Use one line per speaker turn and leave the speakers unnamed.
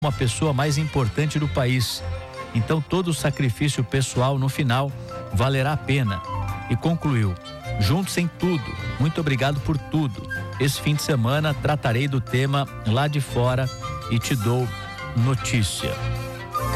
uma pessoa mais importante do país. Então todo o sacrifício pessoal no final valerá a pena. E concluiu: juntos em tudo, muito obrigado por tudo. Esse fim de semana tratarei do tema lá de fora e te dou notícia.